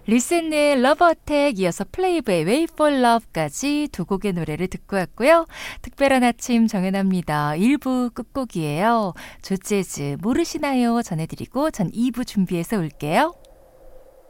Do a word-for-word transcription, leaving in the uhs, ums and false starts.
리센의 러브 어택 이어서 플레이브의 Wait for Love까지 두 곡의 노래를 듣고 왔고요. 특별한 아침 정연아입니다. 일 부 끝곡이에요. 조재즈 모르시나요? 전해드리고 전 이 부 준비해서 올게요.